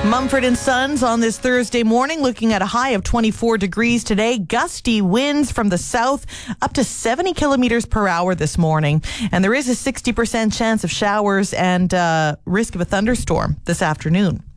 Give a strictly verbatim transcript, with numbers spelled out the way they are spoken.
Mumford and Sons on this Thursday morning, looking at a high of twenty-four degrees today. Gusty winds from the south up to seventy kilometers per hour this morning. And there is a sixty percent chance of showers and uh, risk of a thunderstorm this afternoon.